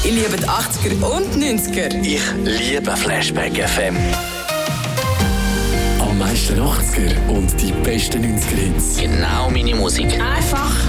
Ich liebe die 80er und 90er. Ich liebe Flashback FM. Am meisten 80er und die besten 90er Hits. Genau meine Musik. Einfach